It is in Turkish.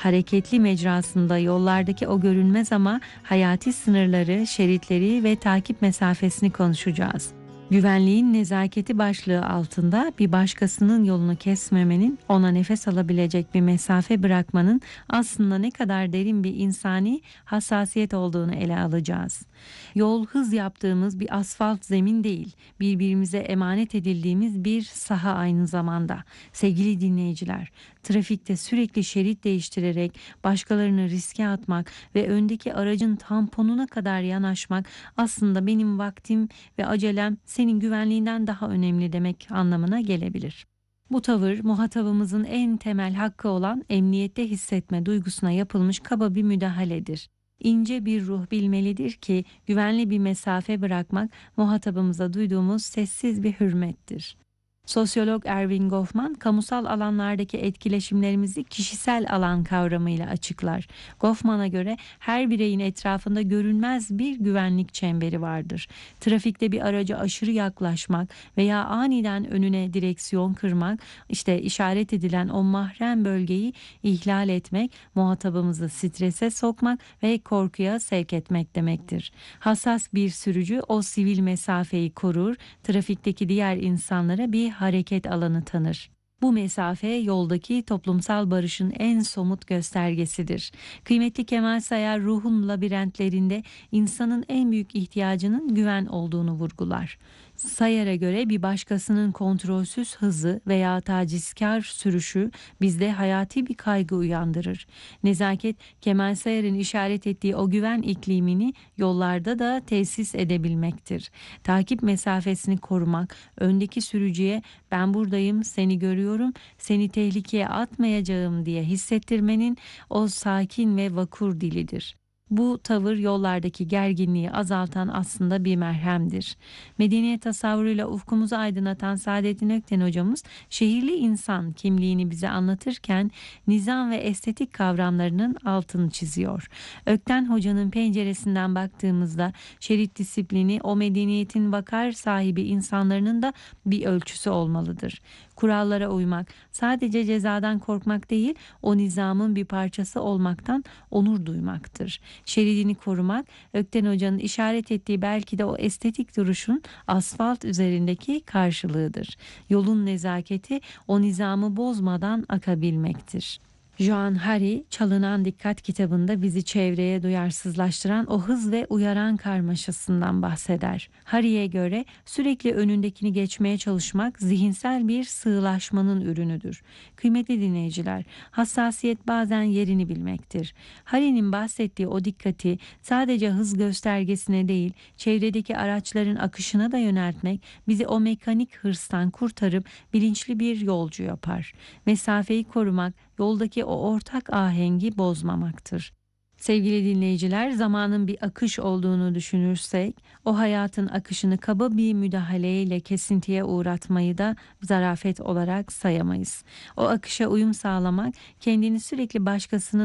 hareketli mecrasında yollardaki o görünmez ama hayati sınırları, şeritleri ve takip mesafesini konuşacağız. Güvenliğin nezaketi başlığı altında bir başkasının yolunu kesmemenin, ona nefes alabilecek bir mesafe bırakmanın aslında ne kadar derin bir insani hassasiyet olduğunu ele alacağız. Yol hız yaptığımız bir asfalt zemin değil, birbirimize emanet edildiğimiz bir saha aynı zamanda. Sevgili dinleyiciler, trafikte sürekli şerit değiştirerek başkalarını riske atmak ve öndeki aracın tamponuna kadar yanaşmak aslında benim vaktim ve acelem senin güvenliğinden daha önemli demek anlamına gelebilir. Bu tavır muhatabımızın en temel hakkı olan emniyette hissetme duygusuna yapılmış kaba bir müdahaledir. İnce bir ruh bilmelidir ki güvenli bir mesafe bırakmak muhatabımıza duyduğumuz sessiz bir hürmettir. Sosyolog Erving Goffman, kamusal alanlardaki etkileşimlerimizi kişisel alan kavramıyla açıklar. Goffman'a göre her bireyin etrafında görünmez bir güvenlik çemberi vardır. Trafikte bir araca aşırı yaklaşmak veya aniden önüne direksiyon kırmak, işte işaret edilen o mahrem bölgeyi ihlal etmek, muhatabımızı strese sokmak ve korkuya sevk etmek demektir. Hassas bir sürücü o sivil mesafeyi korur, trafikteki diğer insanlara bir hareket alanı tanır. Bu mesafe yoldaki toplumsal barışın en somut göstergesidir. Kıymetli Kemal Sayar ruhun labirentlerinde insanın en büyük ihtiyacının güven olduğunu vurgular. Sayar'a göre bir başkasının kontrolsüz hızı veya tacizkar sürüşü bizde hayati bir kaygı uyandırır. Nezaket, Kemal Sayar'ın işaret ettiği o güven iklimini yollarda da tesis edebilmektir. Takip mesafesini korumak, öndeki sürücüye ben buradayım, seni görüyorum, seni tehlikeye atmayacağım diye hissettirmenin o sakin ve vakur dilidir. Bu tavır yollardaki gerginliği azaltan aslında bir merhemdir. Medeniyet tasavvuruyla ufkumuzu aydınlatan Saadettin Ökten hocamız şehirli insan kimliğini bize anlatırken nizam ve estetik kavramlarının altını çiziyor. Ökten hocanın penceresinden baktığımızda şerit disiplini o medeniyetin vakar sahibi insanların da bir ölçüsü olmalıdır. Kurallara uymak sadece cezadan korkmak değil, o nizamın bir parçası olmaktan onur duymaktır. Şeridini korumak, Ökten Hoca'nın işaret ettiği belki de o estetik duruşun asfalt üzerindeki karşılığıdır. Yolun nezaketi o nizamı bozmadan akabilmektir. Joan Hari, Çalınan Dikkat kitabında bizi çevreye duyarsızlaştıran o hız ve uyaran karmaşasından bahseder. Hari'ye göre sürekli önündekini geçmeye çalışmak zihinsel bir sığlaşmanın ürünüdür. Kıymetli dinleyiciler, hassasiyet bazen yerini bilmektir. Hari'nin bahsettiği o dikkati sadece hız göstergesine değil, çevredeki araçların akışına da yöneltmek bizi o mekanik hırstan kurtarıp bilinçli bir yolcu yapar. Mesafeyi korumak, yoldaki o ortak ahengi bozmamaktır. Sevgili dinleyiciler, zamanın bir akış olduğunu düşünürsek, o hayatın akışını kaba bir müdahaleyle kesintiye uğratmayı da zarafet olarak sayamayız. O akışa uyum sağlamak, kendini sürekli başkasının